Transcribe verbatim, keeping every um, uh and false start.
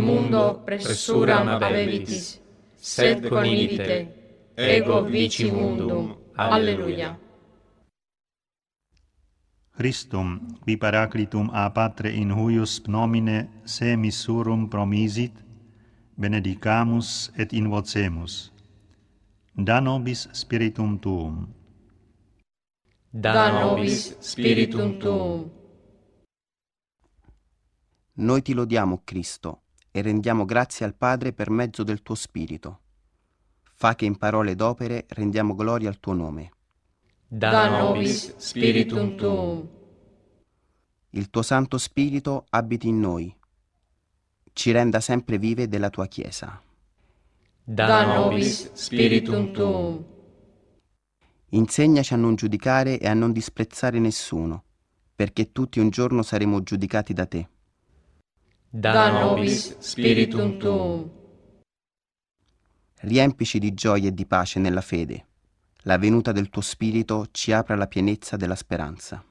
mundo pressuram habevitis, sed conidite, ego vici mundum. Alleluia. Christum, qui paraclitum a Patre in huius nomine se missurum promisit, benedicamus et invocemus. Da nobis spiritum tuum. Da nobis spiritum tuum. Noi ti lodiamo, Cristo, e rendiamo grazie al Padre per mezzo del tuo Spirito. Fa che in parole ed opere rendiamo gloria al tuo nome. Da nobis spiritum tuum. Il tuo Santo Spirito abiti in noi, ci renda sempre vive della tua Chiesa. Da nobis spiritum tuum. Insegnaci a non giudicare e a non disprezzare nessuno, perché tutti un giorno saremo giudicati da te. Da nobis spiritum tuum. Riempici di gioia e di pace nella fede. La venuta del tuo Spirito ci apra la pienezza della speranza.